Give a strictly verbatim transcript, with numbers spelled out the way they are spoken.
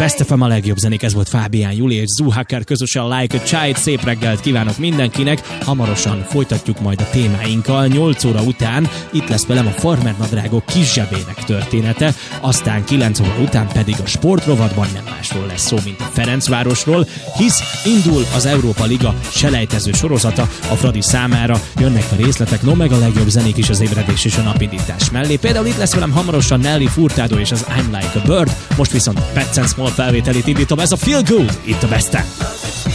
Best ef em a legjobb zenék, ez volt Fábián Juli és Zoo Hacker közösen Like a Child. Szép reggelt kívánok mindenkinek. Hamarosan folytatjuk majd a témáinkkal. nyolc óra után itt lesz velem a farmernadrágok kis zsebének története, aztán kilenc óra után pedig a sportrovatban nem másról lesz szó, mint a Ferencvárosról, hisz indul az Európa Liga selejtező sorozata a Fradi számára. Jönnek a részletek, no meg a legjobb zenék is az ébredés és a napindítás mellé. Például itt lesz velem hamarosan Nelly Furtado és az I'm Like a Bird. Most viszont Pets and Small felvételét indítom, ez a Feel Good, itt a Besten.